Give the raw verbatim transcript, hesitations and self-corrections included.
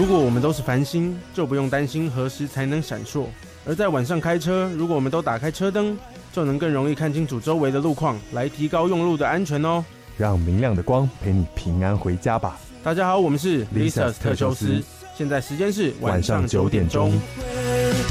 如果我们都是繁星，就不用担心何时才能闪烁。而在晚上开车，如果我们都打开车灯，就能更容易看清楚周围的路况，来提高用路的安全哦。 让明亮的光陪你平安回家吧。 大家好，我们是 Lisa's 特修斯，现在时间是晚上九点钟。